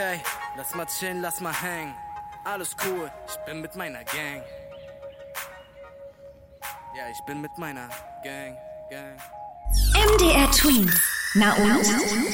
Ey, lass mal chillen, lass mal hängen. Alles cool, ich bin mit meiner Gang. Ja, ich bin mit meiner Gang. MDR Twins. Na und?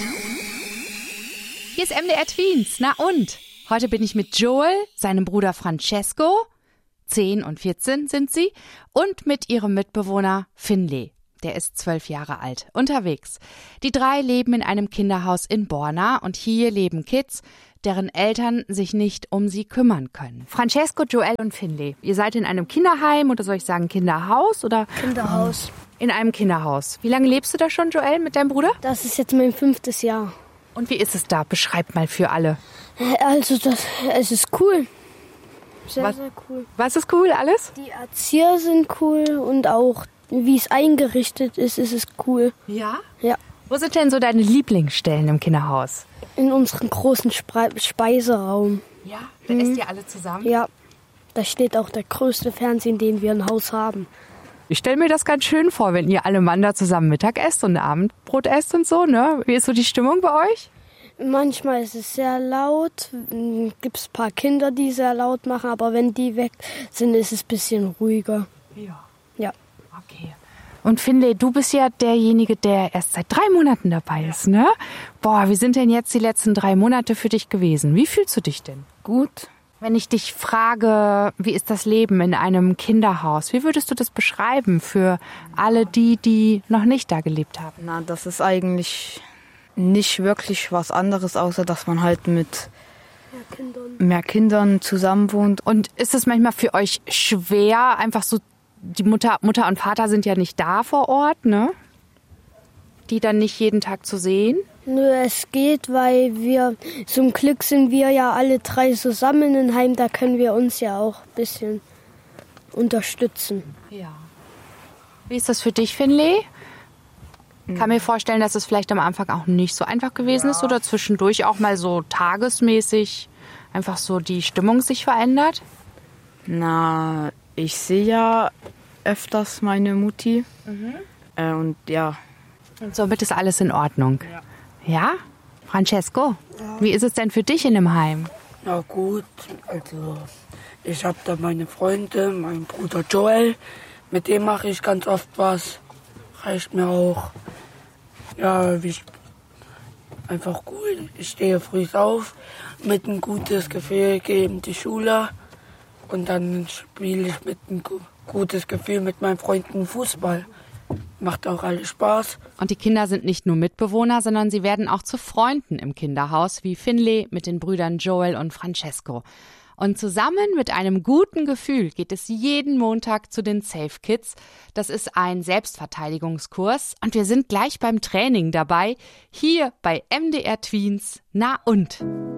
Hier ist MDR Twins. Na und? Heute bin ich mit Joel, seinem Bruder Francesco, 10 und 14 sind sie, und mit ihrem Mitbewohner Finlay. Der ist 12 Jahre alt, unterwegs. Die 3 leben in einem Kinderhaus in Borna und hier leben Kids, deren Eltern sich nicht um sie kümmern können. Francesco, Joel und Finlay, ihr seid in einem Kinderheim oder soll ich sagen Kinderhaus oder? Kinderhaus. In einem Kinderhaus. Wie lange lebst du da schon, Joel, mit deinem Bruder? Das ist jetzt mein 5. Jahr. Und wie ist es da? Beschreib mal für alle. Also es ist cool. Sehr cool. Was ist cool, alles? Die Erzieher sind cool und auch wie es eingerichtet ist, ist es cool. Ja? Ja. Wo sind denn so deine Lieblingsstellen im Kinderhaus? In unserem großen Speiseraum. Ja? Da esst ihr alle zusammen? Ja. Da steht auch der größte Fernsehen, den wir im Haus haben. Ich stelle mir das ganz schön vor, wenn ihr alle Mann da zusammen Mittag esst und Abendbrot esst und so, ne? Wie ist so die Stimmung bei euch? Manchmal ist es sehr laut, gibt es ein paar Kinder, die sehr laut machen, aber wenn die weg sind, ist es ein bisschen ruhiger. Ja. Ja. Okay. Und Finlay, du bist ja derjenige, der erst seit 3 Monaten dabei ist, ne? Boah, wie sind denn jetzt die letzten 3 Monate für dich gewesen? Wie fühlst du dich denn? Gut. Wenn ich dich frage, wie ist das Leben in einem Kinderhaus? Wie würdest du das beschreiben für alle die noch nicht da gelebt haben? Na, das ist eigentlich nicht wirklich was anderes, außer dass man halt mit mehr Kindern zusammen wohnt. Und ist es manchmal für euch schwer, einfach so, die Mutter und Vater sind ja nicht da vor Ort, ne? Die dann nicht jeden Tag zu sehen? Nö, es geht, weil wir, zum Glück sind wir ja alle 3 zusammen in Heim, da können wir uns ja auch ein bisschen unterstützen. Ja. Wie ist das für dich, Finlay? Kann mir vorstellen, dass es vielleicht am Anfang auch nicht so einfach gewesen ist oder zwischendurch auch mal so tagesmäßig einfach so die Stimmung sich verändert? Na, ich sehe ja öfters meine Mutti. Und ja. Und somit ist alles in Ordnung. Ja? Francesco, wie ist es denn für dich in dem Heim? Ja gut, also ich habe da meine Freunde, meinen Bruder Joel, mit dem mache ich ganz oft was, reicht mir auch. Ja, einfach cool, ich stehe früh auf, mit ein gutes Gefühl gehe in die Schule und dann spiele ich mit ein gutes Gefühl mit meinen Freunden Fußball. Macht auch alles Spaß. Und die Kinder sind nicht nur Mitbewohner, sondern sie werden auch zu Freunden im Kinderhaus, wie Finlay mit den Brüdern Joel und Francesco. Und zusammen mit einem guten Gefühl geht es jeden Montag zu den Safe Kids. Das ist ein Selbstverteidigungskurs und wir sind gleich beim Training dabei, hier bei MDR Twins. Na und?